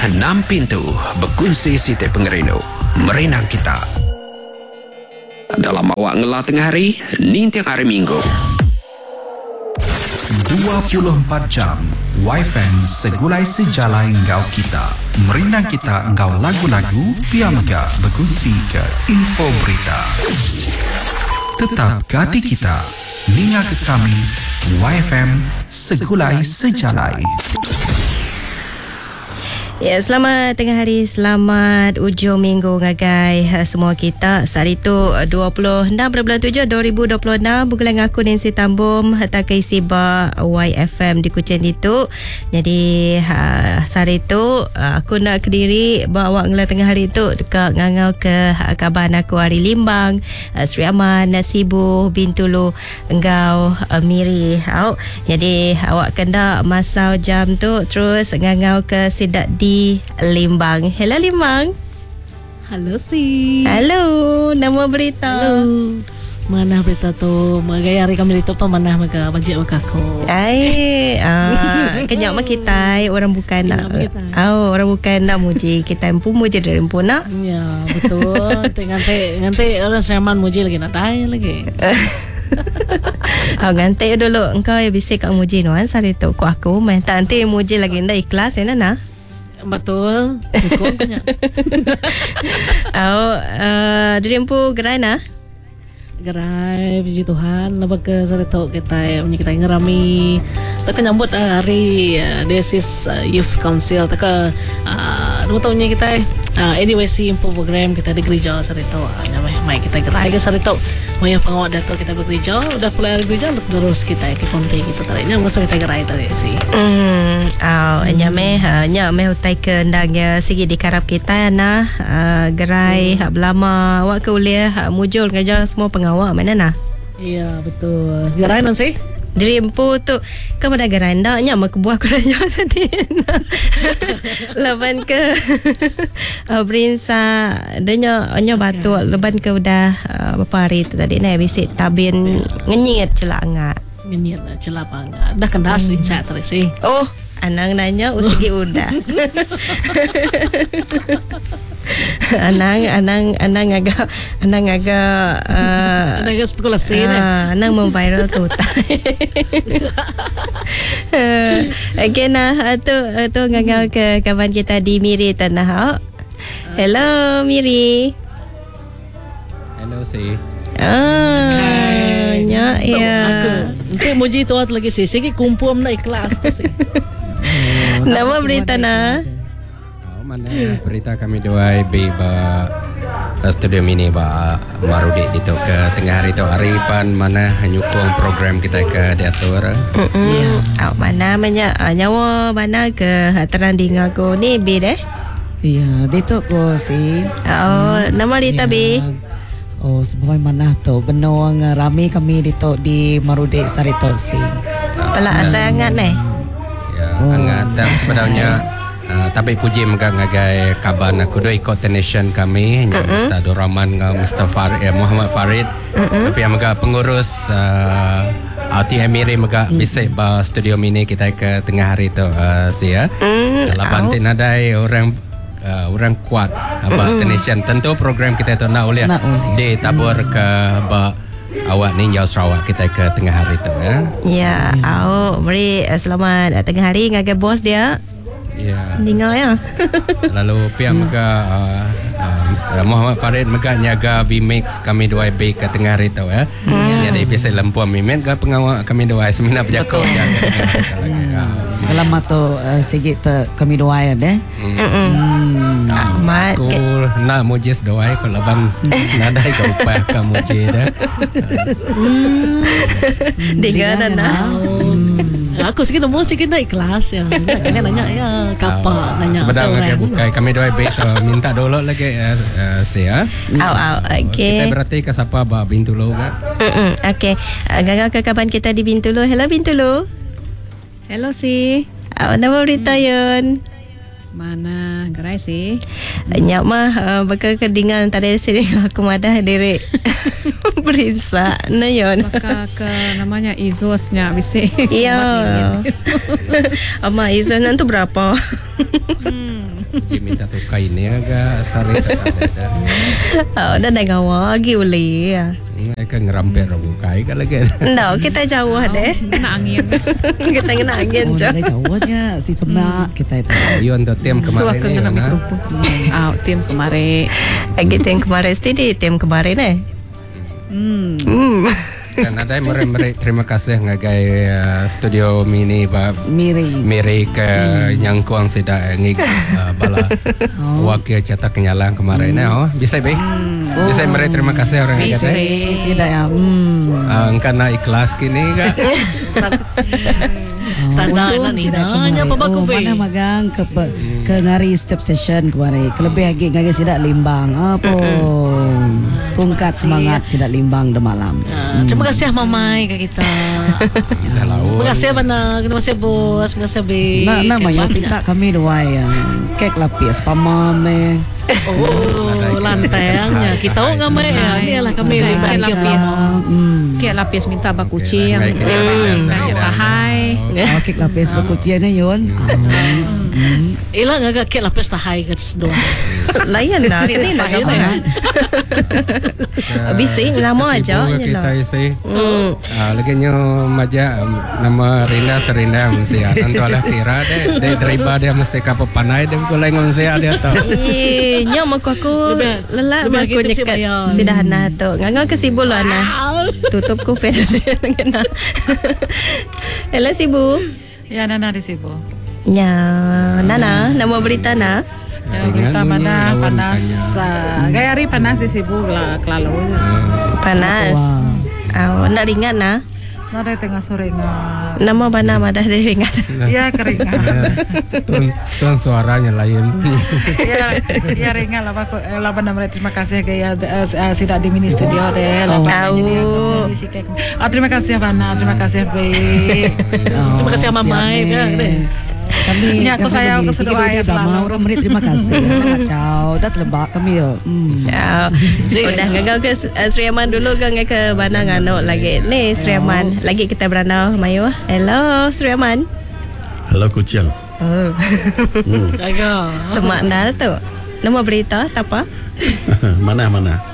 6 pintu berkongsi setiap pengerino merenang kita. Dalam awak ngelah tengah hari, ni tiang hari Minggu. 24 jam Wi-Fi segulai sejalai engkau kita. Merenang kita engkau lagu-lagu Piamaga berkongsi ke info berita. Tetap ke hati kita. Ninga ke kami Wi-Fi segulai sejalai. Ya, selamat tengah hari, selamat ujung minggu ngagai semua kita. Saat itu 26.7 2026 bukan aku Nancy Tambum tak isi ba YFM di Kuching itu. Jadi saat itu aku nak kediri bawa ngela tengah hari itu dekat ngangau ke kaban aku Ari Limbang, Sri Aman, Nasibu, Bintulu, engkau Miri. Jadi awak kena masau jam tu terus ngangau ke Sidat di Limbang. Hello Limbang. Halo si. Halo, nama berita. Halo. Mana berita tu? Magaya hari kami itu pa mana maga bajik makaku. Ai, kenyak mak kita orang bukan nak. Orang bukan nak muji kita pun muji dari pun nak. Ya, betul. Nganti orang Seraman muji lagi nak dai lagi. Nganti dulu engkau ya bisik kat muji nuan sari tu ku aku main tak nanti muji lagi ndak ikhlas ya nana. Betul. Cukup banyak. Dari empu gerai na? Gerai, puji Tuhan. Lepas ke sarito kita ngerami. Tak nyambut hari Desis Youth Council. Tak ke dua tahunnya kita anyway si info program kita di gereja sarito. Mai kita gerai ke sarito. Mai pengawat dato kita bergereja. Udah pulai gereja terus kita ke konti gitu tadinya masuk kita gerai tadi sih. Nyame utai ke ndangnya sigi di karap kita na gerai hak belama awak ke uliah mujul kerja semua pengawal mana nah. Iya betul. Gerai non sih? Diri empu tu kamu dah gerai ndak nya mak buah aku dah tadi. Leban ke Brinsa danya batu leban ke udah berapa hari tu tadi na bisik tabin ngenyit celak angak. Ngenyit celak angak. Dah kendas insa terus sih. Oh, anang nanya usigi udah. Anang agak spekulasi anang memviral tu. Okay nah tu ngangau ke kawan kita di Miri tanah. Hello Miri. Hello si. Nya ya. Nanti muji tu lagi sih kumpul nak ikhlas tu sih. Nama berita na? Mana berita kami doai ba studio mini ba marudi itu ke tengah hari tu haripan mana nyukung program kita ke diatur. Ya. Mana nyawa mana ke teranding aku ni bi deh? Iya, dito ko si. Nama Rita bi. Sebab mana tu benuang rami kami dito di Marudi Sarito si. Pala sangat neh. Ya, sangat dan sebenarnya tapi puji megang ngagai kaban aku do ikut nation kami Mr. Doraman ngau Mr. Muhammad Farid tapi megang pengurus RTM Miri megang bisik ba studio mini kita ke tengah hari tu si ya. Dalam bantin adai orang kuat apa nation tentu program kita tu nak boleh ditabur ke ba awak ni jauh Sarawak kita ke tengah hari tu ya. Ya, beri selamat tengah hari ngagai bos dia. Ya. Dengar ya. Lalu pihak mega Mr. Muhammad Farid mega nyaga V-Mix kami dua B ke tengah hari tu ya. Jadi biasa lampuan mimen ke pengawal kami dua seminar berjakau ya. Lama tu sikit kami dua ya deh. Aku nak mujis doai kalau bang nadai kau upah kamu dah. Dengar nana. Aku sikit nombor sikit naik kelas ya. Jangan nanya ya kapal nanya. Sebenarnya kami doai baik minta dulu lagi saya. Okey. Kita berarti ke siapa ba Bintulu kan? Okey. Gagal ke kawan kita di Bintulu. Hello Bintulu. Hello si. Nama berita Yun. Mana gerai si? Nyak mah bakal kedingan tadi sini aku madah diri. Berisa na yun. Baka ke namanya Izosnya bisa. Ya. Ama izin tu berapa? Puji minta tukai ni agak sari tak ada. Dah dah gawa lagi uli. Mereka ngerampet rabukai kan lagi. No, kita jauh deh. Kena angin. Kita kena angin je. Dari jauhnya si semak kita itu. Yun tu tim Suah kemarin ke ni. ngena Yana. mikrofon. Tim kemarin. Lagi tim kemarin steady tim kemarin Dan ada yang mereka terima kasih ngagai studio mini Miri ke nyangkuang sidak ngig bala wakil cetak kenyalang kemarin bisa be bisa mereka terima kasih orang Bisa. kata Sida ya. karena ikhlas kini kan Tanda Untung anak ni sida hanya apa baku be. mana magang ke ngari step session kemarin. Kelebih lagi ngari sida limbang. Apa? Tungkat semangat sida limbang de malam. Terima kasih Mamai ke kita. dah laut Terima kasih mana, terima kasih bos, terima kasih be. Namanya pinta kami dua yang kek lapis pamame. Oh, lantainya. Kita tahu ngamai ya. Ni lah kami Kek libat lapis. Hmm. Kek lapis minta bakucing. Baik, Kek tahai. Oh, kek lapis berkucian yun. Ilang agak kek lapis tahai ke doang. Layan dah. Kena nak Saya gawa. Bising nama aja je kita lah. isi lagi nyo maja nama Rina Serina mesti tentu lah kira deh driver dia mesti kapal panai dia kulai ngonsia dia tahu Nya mak aku Lebih- lelak lebih aku lagi nyekat bayan. sidah anak tu. Nganga kesibul lo anak. Tutup ku fed dia kena. Hello Sibu. Ya, Nana di Sibu. Nya Nana, nama berita na. Ya, berita mana panas. Gaya hari panas di Sibu kelalu. Panas. Nak ringan na. Nada tengah sore ngat. Nama mana madah dia ringan. Ya, keringat. tuan suaranya lain Ya, ringan lah. Lapan nama terima kasih gaya sidak di mini studio deh. Terima kasih Vana, terima kasih Be. Terima kasih Mamai. Kami Ini aku sayang aku sedoa ya selalu. Orang beri terima kasih. Kacau. Dah terlebak kami yo. Ya. Udah ngagau ke Sriaman dulu gangai ke mana ngano lagi. Ni Sriaman. Lagi kita beranau Mayu. Hello Sriaman. Halo Kucing. Oh. Jaga. Semak dah tu. Nama berita tak apa? Mana?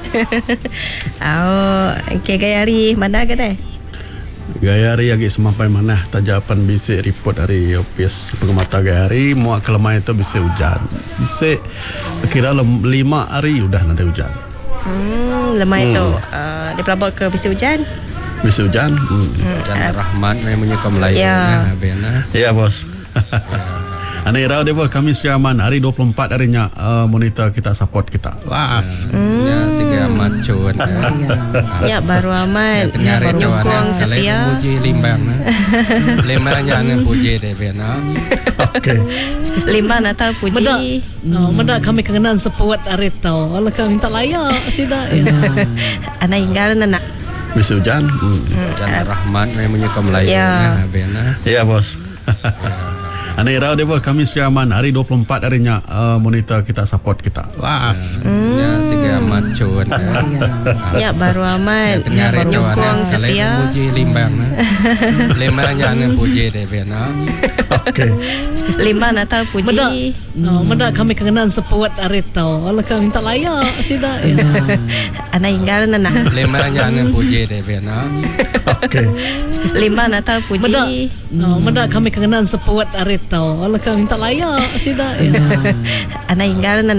Oh, okay, gaya hari mana ke deh? Gaya hari lagi semampai mana tajapan bisa report dari ofis pengamatan gaya hari muak kelemah itu bisa hujan. Bisa kira 5 hari udah ada hujan. Lemah itu di pelabak ke bisi hujan. Bisa hujan. dan Rahmat memang menyokong lain Ya. bena Ya bos. Aneh rau dia bos kami Sriaman hari 24 harinya monitor kita support kita. Was. ya siga macun Ya baru aman. tengah Baru reto nyukung ada sekali setia. puji limbang limbang jangan puji deh bena Okey. Lima natal puji. Mendak kami kengenan sepuat hari tau. Kalau kami tak layak sida. Anak inggal nak. Bisa hujan. dan Rahmat memang menyokong lain Ya. bena Ya bos. Aneh rau dia bos kami Sriaman hari 24 harinya monitor kita support kita. Was. ya siga macun Ya baru aman. tengah Baru reto ada nyukung sekali setia. puji limbang limbang jangan puji deh bena Okey. Lima natal puji. Mendak kami kengenan sepuat hari tau. Kalau kami tak layak sida. Anak inggal nak. limbang jangan puji deh bena Okey. Lima natal puji. Mendak kami kengenan sepuat hari tau. Kalau kami tak layak sida. Anak inggal